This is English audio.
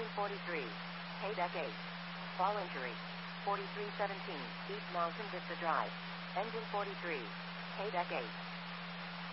Engine 43. Haydeck 8. Fall injury. 4317, East Mountain Vista Drive. Engine 43. Haydeck 8.